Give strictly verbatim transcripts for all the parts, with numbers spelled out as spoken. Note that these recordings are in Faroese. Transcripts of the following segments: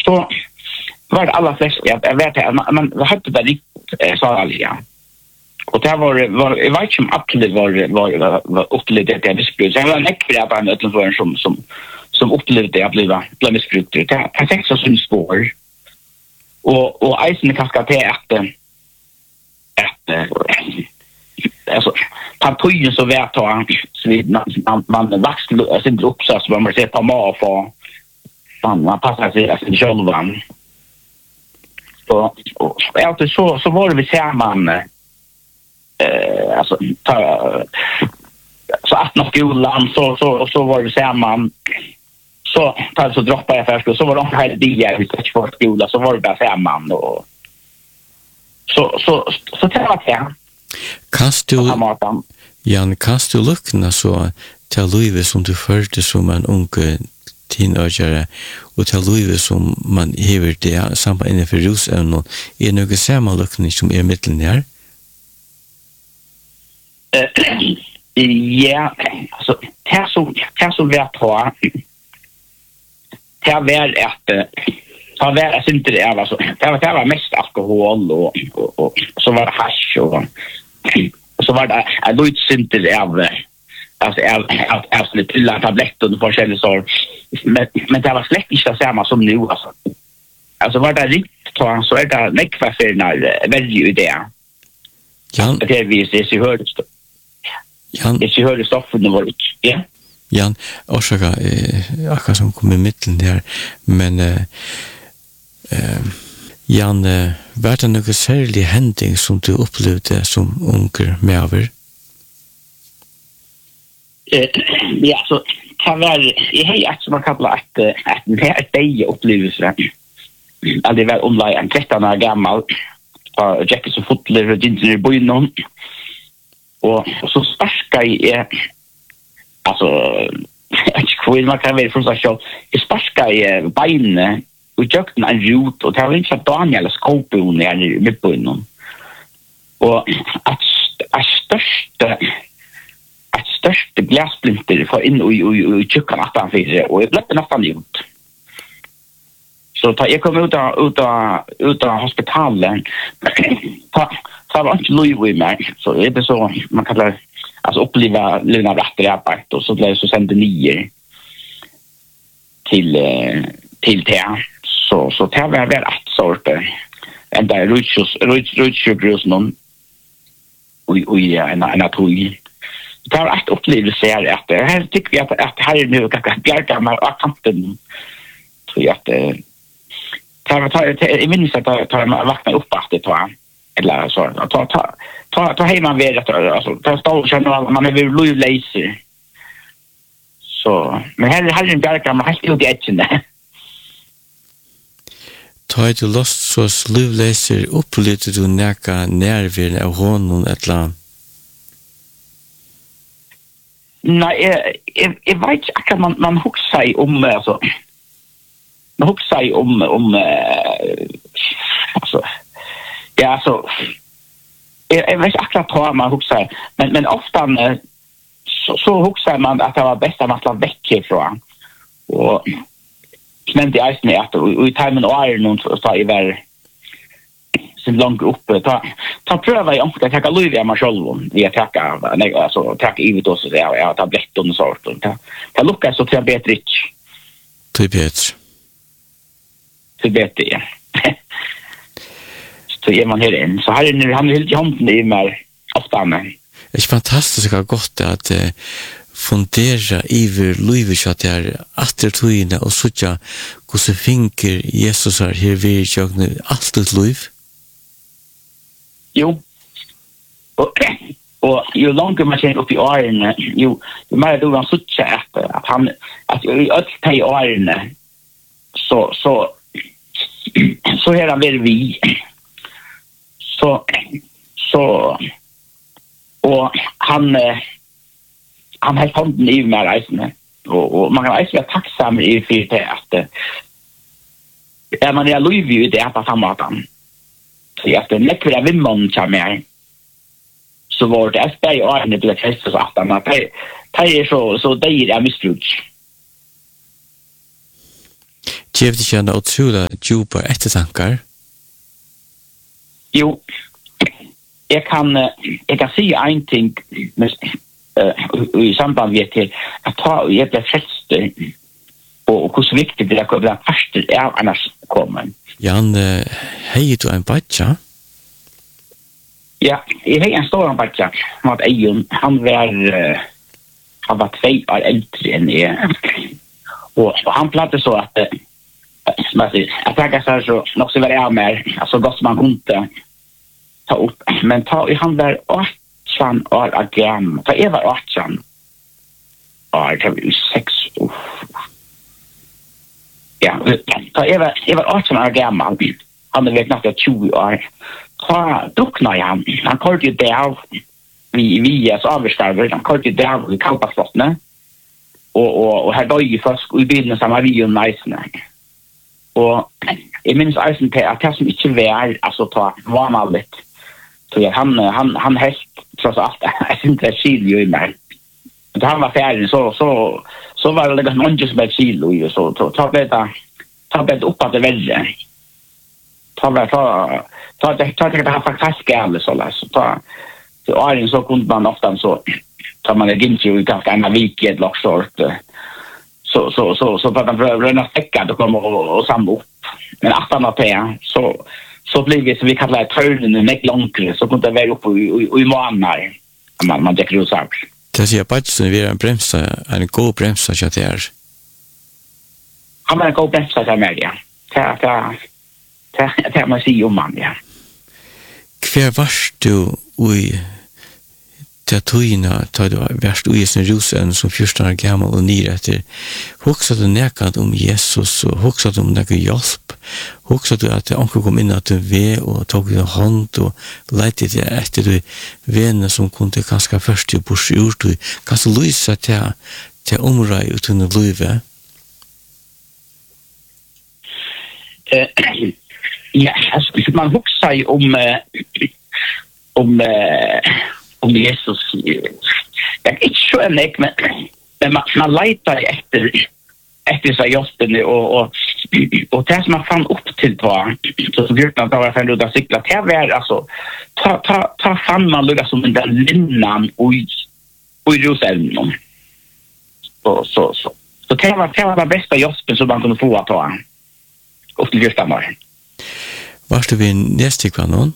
så var det alla flest jag jag vet att man, man hade det riktigt så alltså. Och det var var jag vet inte om absolut var var var upplevde det missbruk. Jag var en äcklig på en utanför som som som upplevde att bli bli missbrukt. Det har sex som spår. Och och isen kanske att att att alltså ta tiden så vet han så vid man man växlar sin upp så man måste ta mat för man man passar sig att själva. Och och alltid så så var det vi ser man eh alltså ta så att något skolan så så så var det ser man så tar så droppa jag först så var de här det jag visste inte för skola så var det bara ser man och så så så tar jag Kast du Jan kast du lukna så till Louis som du förde som en ung teenager och till Louis som man hever det samband med för rus och något är något samma lukna som är mitten här. Ja, alltså det så det så vet på det var att ta vara inte det alltså det var det var mest alkohol och och, och så var det hasch och så var det jag då inte inte det av alltså jag alltså det till tabletter och forskjellige så men men det var slett inte samma som nu alltså alltså var det riktigt så är det nekva för när väldigt idé. Ja. Det vi ser så hördes det. Ja. Det så hördes stoffen det var inte. Ja. Jan, orsaka eh akkurat som kom i mitten där men eh eh Jan eh, var det något särskilt händing som du upplevde som unker med över? Eh ja så kan väl i hej som man kallar att att det är det upplevelse. Alltså det var online tretton år gammal på Jackie så fotler och jeans i bojen och så sparkar jag alltså jag vet man kan väl från så show jag sparkar i benen och jag kan en rot och det var inte Daniel skopon ner med på någon och att att största att största glassplinter för in och och chuckan att han fick och jag blev nästan ut så ta jag kom ut ut ut av hospitalet ta ta var inte Louis med så det är så man kan alltså uppleva lugna rätt arbete och så blev så sände nior till till te så så det var väl ett sort ända ruchos ruchos någon oj oj en en atoj det var ett upplevelse här att det här tycker vi att att här är nu kanske bjärka med kanten tror jag att det tar tar i minst att ta vakna upp att det tar eller så ta ta ta ta hemma vid alltså ta stå och känna man är väl Louis lazy så men här har en bjärka med helt ut i etchen Ta du lost så sluvläser upplevde du näka nerver av honom eller? Nej, jag jag vet inte man man huxar om alltså man huxar om om alltså ja så jag vet inte att man huxar men men ofta så så huxar man att det var bäst att man slapp väck ifrån och men det är snärt och i timern och är någon så tar i väl sin långt uppe ta ta pröva i omkring att ta Louis med själv vi attacka nej alltså attacka i vid oss så jag tar blött och sånt och ta ta lucka så till bättre till bättre till bättre så är man här in så har nu han helt handen i mer ofta men det är fantastiskt gott att eh, fundera över Louis att det är attertøyene och sådär hur så finker Jesus har här vid jag nu allt ett liv. Jo. Och och ju längre man känner upp i åren ju ju mer då han sådär att han att i allt i åren så så så här är vi så så och han han har handen i med reisene och, och man kan också vara tacksam i för det att är man är Louis ju det på samma sätt så jag ska läcka vimmon till mig så var det att jag är inte det fest så att man tar tar så så det är missbruk Ger det känna otroligt djupa eftertankar? Jo, jag kan, jag kan säga en ting med, uh, i samband med till att ta jag blir frälst och hur viktigt det är att bli fast är annars kommer. Jan, hej du en batcha? Ja, jag har en stor batcha. Att Ejon, han var uh, han var två år äldre än jag. Och, och han plattade så att jag tänker så här så något så var jag med, alltså gott man kunde ta upp. Men ta i han där åttan år gammal. Ta jag var åttan. Ja, det var ju sex år. Ja, ta jag var, jag var åttan år gammal. Han hade väl knappt tjugo år. Ta drucknade han. Han körde ju där vi vi är så avstarver. Han körde ju där i Kalpaslottne. Och och och här då ju först i bilen som var vi ju nice. Och jag minns alltså till att jag som inte var alltså ta vanligt. Så jag han han han helt trots allt jag syns det kilo i mig. Och han var färdig så så så var det ganska mycket med kilo ju så ta ta bättre ta bättre upp att det väl. Ta bättre ta ta ta ta det har faktiskt gärna så där så ta så är det så kunde man ofta så tar man det inte ju ganska en vik i ett locksort. Så så så så på den röna täcka då kommer och, och samla upp. Men aftan av det så så blir vi så vi kallar det törnen med långre så kunde det vara uppe i i månader. Man man det krusar. Det ser på att så vi är en bremsa, en god bremsa så där. Ja, men en god bremsa där med ja. Ta ta ta ta man ser ju man ja. Kvar varst du oj det tøyna tar du värst ui sin rusen som fjorton år gammal og nyr etter. Hoksa du nekad om Jesus og hoksa du om nekad hjelp. Hoksa du at anker kom inn at du ved og tog din hånd og leite det etter du vene som kunne kanskje først i bors urt og kanskje lysa til, til omrøy ut under livet. Uh, ja, altså, man hoksa jo om om om Jesus. Jag är inte så enig, men, men man, man letar efter efter så hjälpen och, och, och det som man fann upp till på så så gruppen att vara för att cykla till var alltså ta ta ta fann man lugga som den linnan och i Jerusalem. Så så så så det var det var det bästa hjälpen som man kunde få att ta upp till just där. Varst du vid nästa kanon?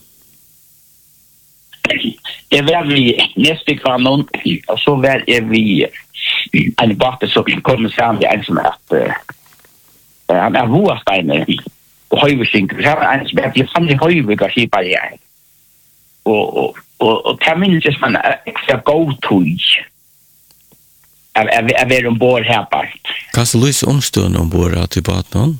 Jag var vi nästa kanon och så var jag vi en bate så kommer sen det en som att han är vårsteiner och höjvsink. Det var en som att jag fann det höjviga skipa igen. Och och och och kan minnas just man extra go to. Jag jag jag var ombord här på. Kan du lysa omstående ombord att till båten?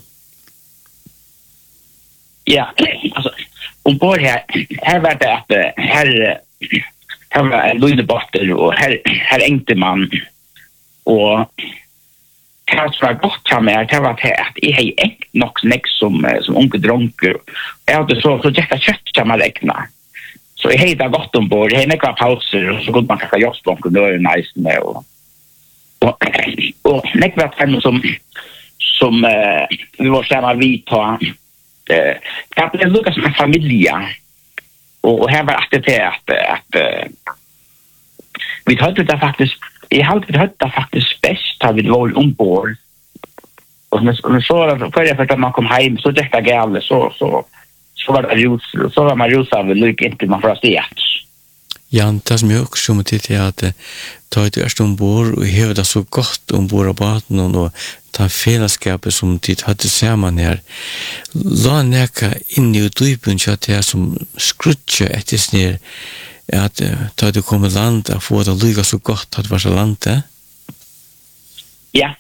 Ja, alltså ombord här här var det att här här var en lyddebatter och här här ängte man och det var gott här med det var att jag har ägt nog snäck som som unge dronker. Jag hade så så jäkla kött kan man räkna. Så jag hade gått ombord, jag hade några pauser och så kunde man kanske jobbsbonk och det var nice med och och och näck var det som som uh, vi var samma vi ta eh uh, det Lucas med familja och, och här var det att att uh, vi hade det faktiskt jag hade det hade faktiskt bäst att vi var ombord och när så för jag för att man kom hem så det var galet så så så var det ljus så var man ljus av lycka inte man får se. Jan, det som jag också kommer till är att ta ett först ombord och häva det så gott ombord av båten och ta fällskapet som tid hade samman här. La näka in i dypen så att det som skrutcha efter snär att ta det kommer land att få det lyga så gott att vara landet. Ja.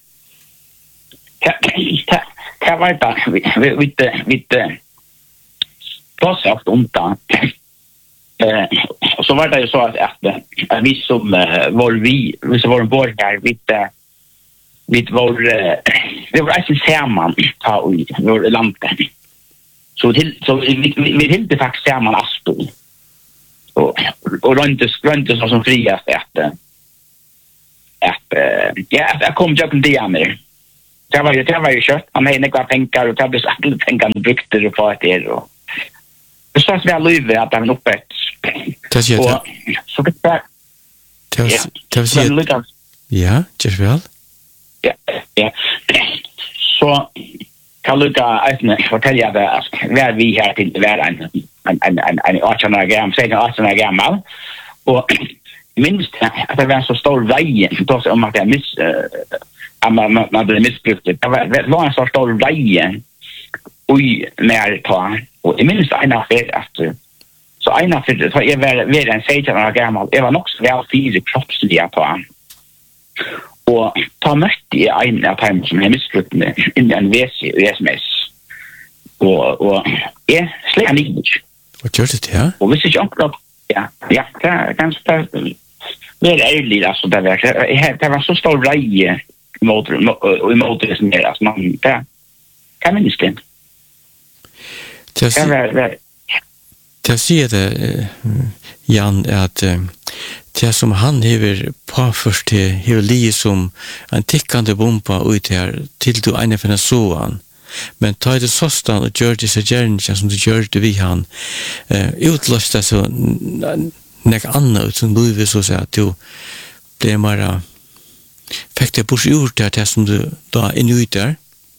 Det var det vi vi vi vi pass oft undan. Eh så var det ju så att att vi som var vi vi som var borgare vi vi var det var alltså samman ta i vår landet. Så till så vi vi helt faktiskt samman Aspo. Och och runt runt så som friast att att ja jag kom jag kunde ja mer. det var ju det var ju kött. Han hade några pengar och hade alla pengarna brukte det på det och det så att vi löve att han uppe. Det är ju så det där. Det var ja, just väl. Ja, ja. Så kan Luca ätna fortälja att var vi här till var en en en en en åttioårig gammal, säg åttioårig gammal och minst att det var så stor väg så då om att jag miss man man man blev missbrukt. Det var var en så stor väg oj när ta och i minst en affär att så en affär så är väl väl en sexton-årig gammal. Det var nog så väl fysiskt kroppsliga på och ta mött i en av dem som är missbrukt in i en V C och S M S och och är släng inte. Vad gör det här? Och visst jag också ja ja kan kan stå mer ärligt alltså det var det var så stor rej mot och mot det som är alltså man där kan man inte det jag ser det Jan att det som han hever på först till hever li som en tickande bomba ut här till du ena för såan men ta det såstan och gör det så gärna som du gör det vi han utlösta så nek annat som du vill så säga att du blir mera fick det push ut det som du då är ute där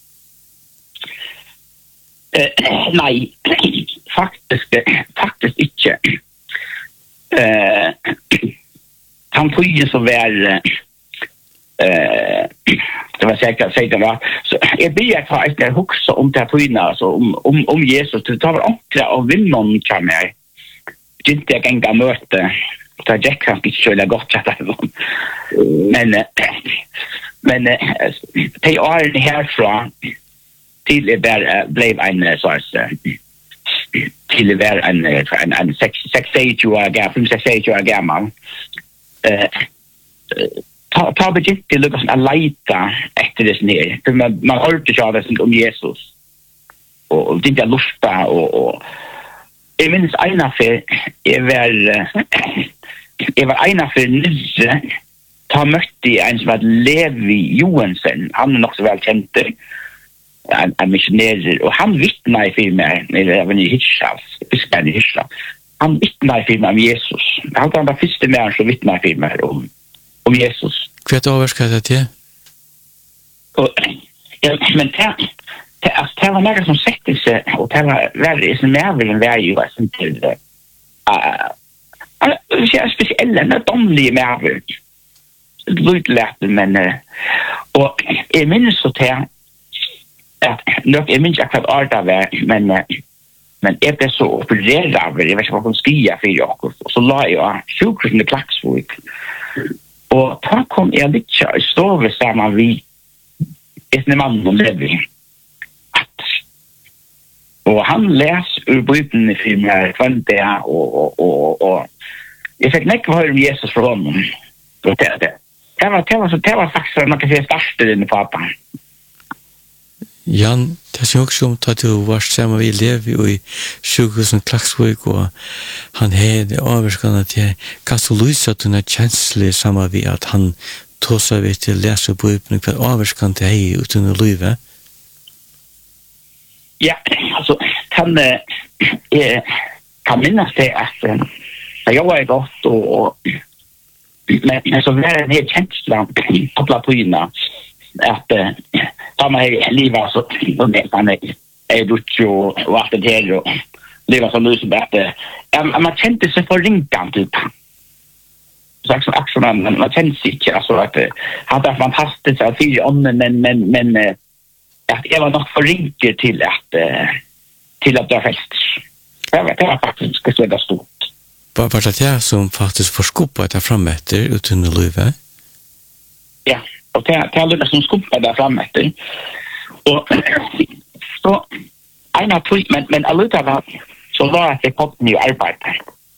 nej faktiskt faktiskt inte eh han tog ju så väl eh det var säkert säkert va så jag ber att ha ett hooks om det på innan så om om om Jesus det tar väl ankra och vinnon kan jag inte jag kan gå möte så jag kan inte köra gott att men men det är det här från till det där blev en sorts till det var en en en sex sex eight år gammal från sex eight år gammal eh ta ta budget till Lucas en lita efter det ner för man man har inte så där om Jesus och det är lusta och och jag minns en affär är väl är var en affär nysse ta mötte en som var Levi Johansson han är nog så väl känd en, en missionär och han vittnar i filmen även i Hitchhouse i Hitchhouse han vittnar i filmen om Jesus han var den första människan som vittnar i filmen om, om Jesus Kvart överskar det till? Och, ja, men det, det, alltså, det var några som sätter sig och det var väldigt som jag vill vara ju till det uh, speciella när de blir med lite lätt men uh, och jag minns så till att nog jag minns att allt var men uh, men är det så opererad jag vet inte vad de skriver för jag och så la jag sjukhuset i Klaxvik och då kom jag lite i stov samman vi en man som Levi och han läs ur Bibeln i filmen kvante och och och och jag fick näck höra om Jesus för honom och det det det var det var så det var faktiskt man kan säga startade den pappa Jan, det är också om att du var samma vi lever i sjukhusen Klaxvik och han hade överskannat till kan så lysa att den känsla samma vi att han tog sig vid till läsa Bibeln för överskannat hej utan att lyva. Ja, alltså kan eh kan minnas det att jag var gott och men men så var det helt känslan koppla på innan att ta mig livet så och det kan är du ju vad det är ju leva så lös bättre man kände sig för ringan typ så också också man man kände sig inte alltså att hade det fantastiskt att se om men men men att jag var nog för ringa till att till att det fest jag vet det var faktiskt ska det stort vad var det jag som faktiskt förskopade där framme efter utan att löva ja och det det är som skopade där framme efter och så en av treatment men alltså var så var att det kom ny arbete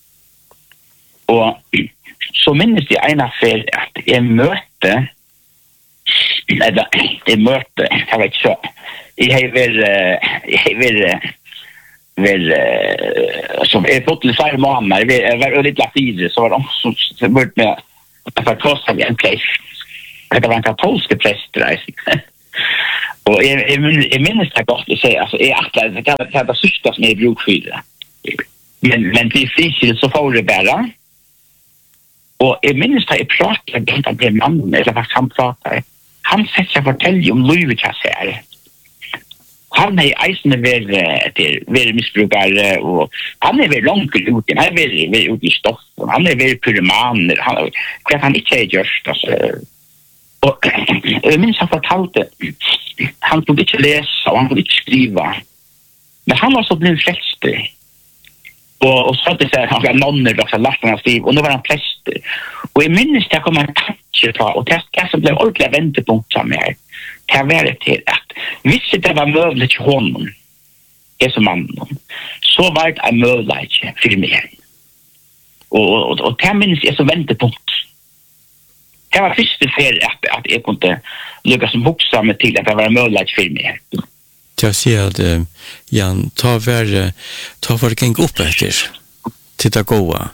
och så minns jag en affär att jag mötte eller det mötte jag vet så jag vill jag vill väl som är på till sig mamma det var lite lafide så var de som började med att kosta en place det var en katolsk präst där Och jag jag minns det gott att säga alltså är att det kan det kan systa som är bruk för det. Men men det finns så får det bara. Och jag minns det jag pratade inte med mannen eller vad han pratade. Han säger jag fortäljer om Louis Casser. Han är eisen väl det väl missbrukare och han är väl långt ut. Han är väl väl ut i stoff. Han är väl pyroman. Han kan han inte säga just alltså. Och jag minns han fortalte han kunde inte läsa och han kunde inte skriva. Men han var så blivit frälst. Och, och så att det så han var nonner och så lastade han skriv och nu var han präst. Och jag minns det kom en tanke på och det är som blev ordentligt vändpunkt som är. Det var det till att visst det var möjligt till honom är som man så var det en möjlighet för mig. Och, och, och det minns jag som vändpunkt. Det var första fel att, att jag kunde lyckas boxa mig till att det var möjligt för mig. Jag ser att uh, Jan, ta värre, ta för det gäng upp efter. Titta goa.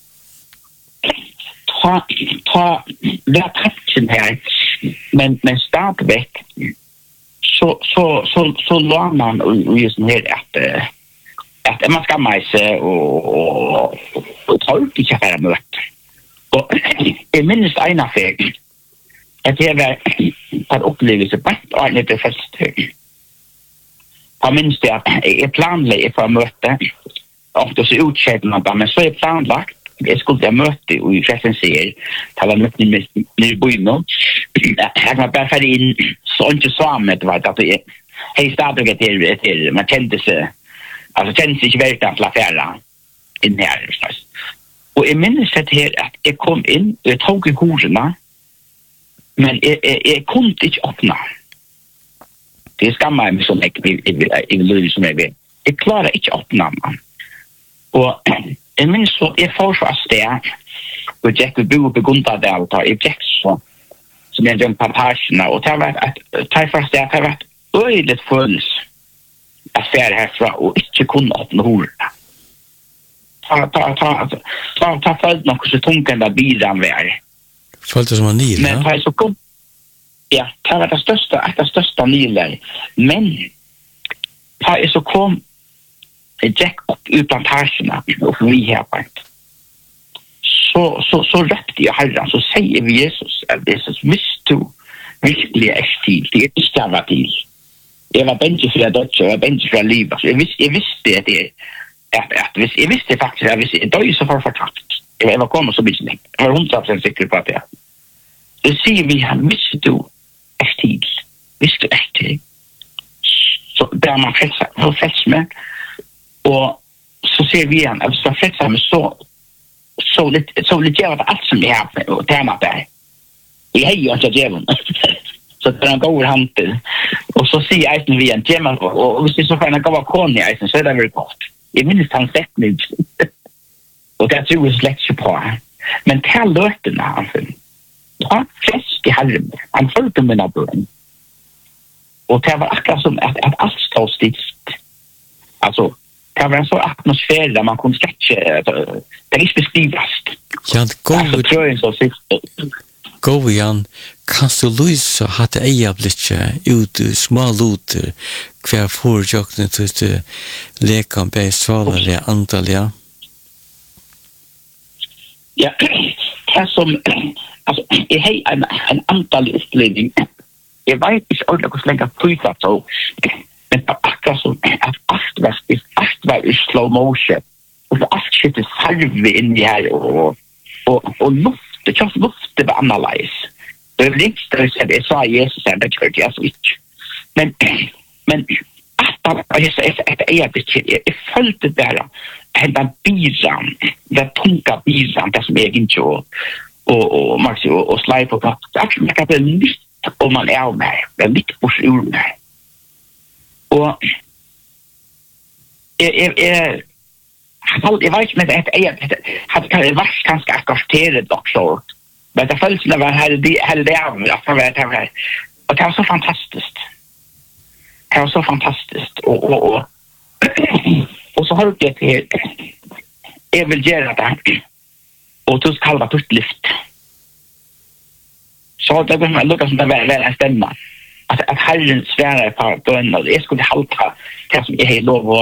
Ta, ta, det är tanken här. Men, men startväck så, så, så, så låg man och just här att, att man ska med sig och, och, och ta ut i kaffe möte. Och jag minns en affär att det var en upplevelse på ett år när det fest. Jag minns det att jag planlade för att möte och då så utkedde men så är planlagt. Jag skulle ha möte i Fräsensier. Det var möte med i byn. Jag var bara för in så inte så med det var att det hej stadigt till till man kände sig alltså kände sig väldigt att affära in här. Och jag minns att här att jag kom in, jag tog i hororna men jag, jag, jag kunde inte öppna. Det skammar mig så mycket i livet som jag vill. Jag klarar inte öppna man. Och jag minns så, jag får så att det och jag vill bo på Gunta där och ta i så som jag gjorde plantagerna och det var att ta först det har varit öjligt fulls affär härifrån och inte kunna öppna hororna. Ta, ta, ta, ta, ta följt något så tungt där bilen var. Följt det som var nil, men ta så kom. Ja, det var det största, det största nilen. Men ta så kom Jack upp ur plantagerna och vi här på ett. Så, så, så räckte jag herran, så säger vi Jesus, att Jesus visste virkelig är stil, det är inte var till. Jag var bänt för att dödsa, jag var bänt för att liva. Jag visste, jag visste att det att, att, att jag visste faktiskt att jag visste, det är så för förtakt. Jag var kommit så mycket. Jag var hundra procent säker på att det. Det säger vi här, visste du är stil, visste du är stil. Så där man frälsar, frälsar med. Och så ser vi igen, att vi ska frälsa med så så lite, så lite gärna allt som vi har och temat där. Vi har ju inte djävulen. Så det är en god hantel. Och så ser jag att vi är en djävulen. Och hvis det så får en gav kon i eisen så är det väldigt gott. Jag minns han sett nu. Och det tror jag släcks ju på. Men till löterna han funnit. Han fäst i hallen. Han följde mina börn. Och det var akkurat som att, att allt stod stift. Alltså, det var en sån atmosfär där man kunde sketcha. Det är inte beskrivas. Ja, gå igen. Kan du lysa att eja blitje ut små luter kvar för jocken till lekan på svalare antal, ja, det som alltså jag har en, en antal upplevning. Jag vet inte ordentligt hur länge prövat så. Men akkurat som att allt var allt var i slow motion. Och allt shit är salve in i här och och och luft, det känns luft det var analys. Det är lite så att det sa Jesus att det skulle jag så inte. Men men att jag säger att det är det är fullt det där. Den bisan, den tunga bisan det som är inte och och Maxi och slide på plats. Jag kan det lite om man är med. Det är lite på ur med. Och jag jag jag jag vet inte det är hade kan det vara ganska akkurat också. Men det följs när var här det här det är för vet jag. Och det var så fantastiskt. Det var så fantastiskt och och och och så har du det här jag vill göra det och du ska halva tutt lyft så det går man lukar som det väl väl stämma att att Herren svärar på bönen och jag skulle halta det som jag har lov